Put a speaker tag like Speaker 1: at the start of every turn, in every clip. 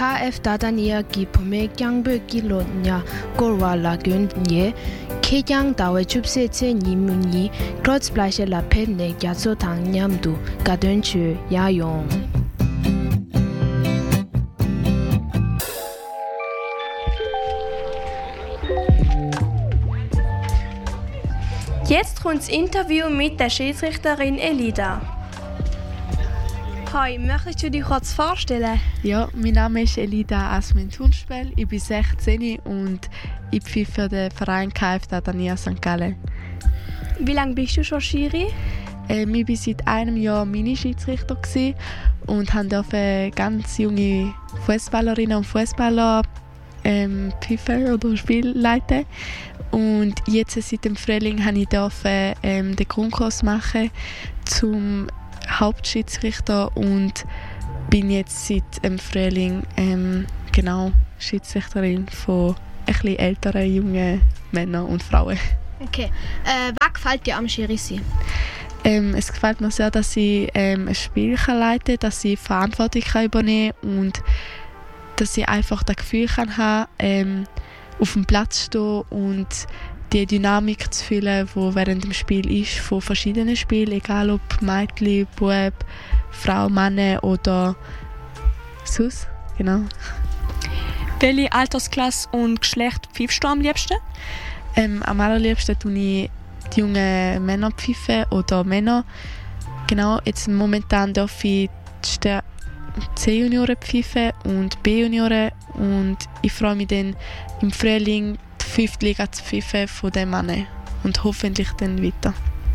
Speaker 1: KF Dadania ki pome kyangbe ki lotnya korwa la gyun ye Kejang dawe chupse tse ni munyi Klotz Bleiche la penne gyatso tang nyamdu gadön chu ya yong.
Speaker 2: Jetzt kommt das Interview mit der Schiedsrichterin Elida. Hi, möchtest du dich kurz vorstellen?
Speaker 3: Ja, mein Name ist Elida Asmin Turnspel, ich bin 16 und ich pfeife für den Verein KF Dadania St. Gallen.
Speaker 2: Wie lange bist du schon Schiri?
Speaker 3: Ich war seit einem Jahr Mini-Schiedsrichter und durfte ganz junge Fußballerinnen und Fußballer pfeifen oder Spiel leiten. Und jetzt seit dem Frühling durfte ich den Grundkurs machen zum Hauptschiedsrichter und bin jetzt seit dem Frühling Schiedsrichterin von etwas älteren jungen Männern und Frauen.
Speaker 1: Okay. Was gefällt dir am Schiri sein?
Speaker 3: Es gefällt mir sehr, dass ich ein Spiel leiten kann, dass ich Verantwortung übernehmen kann und dass ich einfach das Gefühl haben auf dem Platz stehen und die Dynamik zu fühlen, die während dem Spiel ist, von verschiedenen Spielen, egal ob Mädchen, Bub, Frau, Mann oder sonst. Genau.
Speaker 2: Welche Altersklasse und Geschlecht pfeifst du am liebsten?
Speaker 3: Am allerliebsten pfeife ich die jungen Männer oder Männer. Genau, jetzt momentan darf ich die C-Junioren pfeifen und B-Junioren und ich freue mich dann im Frühling die 5. Liga zu pfeifen von den Männern und hoffentlich dann weiter.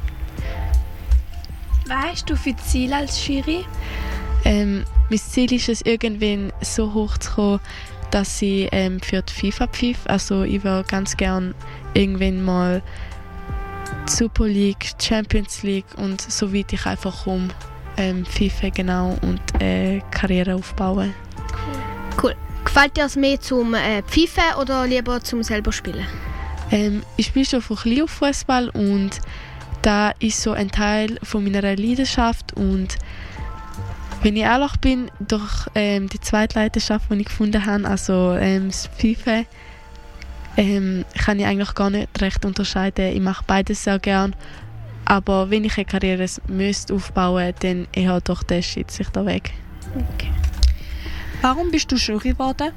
Speaker 2: Was hast du für Ziel als Schiri?
Speaker 3: Mein Ziel ist es, irgendwann so hoch zu kommen, dass ich für die FIFA pfeife. Also ich würde ganz gerne irgendwann mal die Super League, Champions League und so weit ich einfach komme, pfeifen genau und Karriere aufbauen.
Speaker 1: Cool. Gefällt dir das mehr zum Pfeifen oder lieber zum selber spielen?
Speaker 3: Ich spiele schon von klein auf Fußball und da ist so ein Teil von meiner Leidenschaft und wenn ich ehrlich bin, durch die zweite Leidenschaft, die ich gefunden habe, also das Pfeifen, kann ich eigentlich gar nicht recht unterscheiden. Ich mache beides sehr gern, aber wenn ich eine Karriere aufbauen müsste, dann eher durch den Schiedsrichterweg.
Speaker 2: Okay. Warum bist du Jury geworden?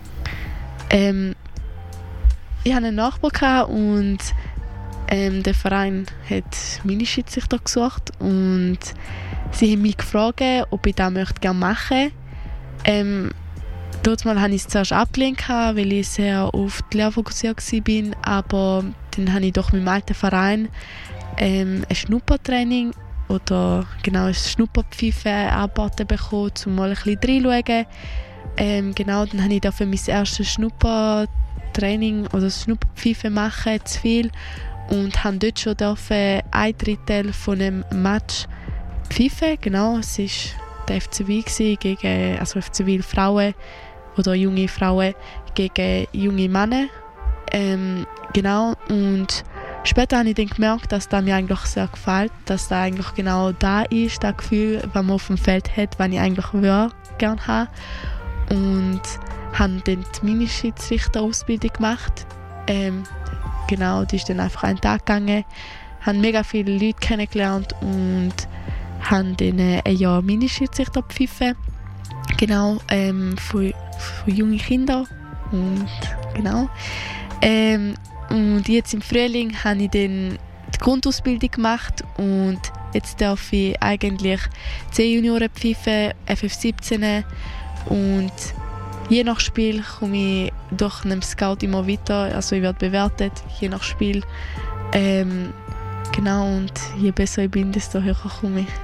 Speaker 3: Ich hatte einen Nachbar und der Verein hat meine Schiedsrichter gesucht und sie haben mich gefragt, ob ich das gerne machen möchte. Dort habe ich es zuerst abgelehnt, weil ich sehr auf die Lehre fokussiert war, aber dann habe ich doch mit meinem alten Verein ein Schnuppertraining oder genau ein Schnupperpfeifen angeboten bekommen, um mal ein bisschen reinschauen. Genau, dann habe ich dafür mein erstes Schnuppertraining oder Schnupperpfeifen machen, zu viel, und habe dort schon ein Drittel von einem Match pfeifen. Genau, es war der FC Wil gegen FC Wil Frauen oder junge Frauen gegen junge Männer. Genau, und später habe ich dann gemerkt, dass das mir eigentlich sehr gefällt, dass das eigentlich genau da ist, das Gefühl, das man auf dem Feld hat, was ich eigentlich gerne habe. Und habe dann die Mini-Schiedsrichter-Ausbildung gemacht. Genau, die ist dann einfach einen Tag gegangen. Ich habe mega viele Leute kennengelernt und habe dann ein Jahr Mini-Schiedsrichter gepfiffen. Genau, von jungen Kindern. Und genau. Und jetzt im Frühling habe ich dann die Grundausbildung gemacht und jetzt darf ich eigentlich C-Junioren pfeifen, FF17 und je nach Spiel komme ich durch einen Scout immer weiter, also ich werde bewertet, je nach Spiel. Genau, und je besser ich bin, desto höher komme ich.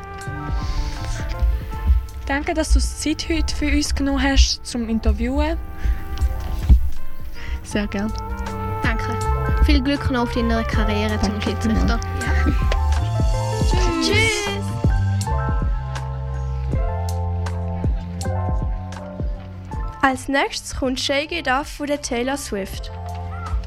Speaker 2: Danke, dass du die Zeit heute für uns genommen hast zum Interviewen.
Speaker 3: Sehr gerne.
Speaker 1: Danke. Viel Glück noch auf deiner Karriere zum Schiedsrichter. Ja. Tschüss.
Speaker 2: Als nächstes kommt Shake It Off von der Taylor Swift.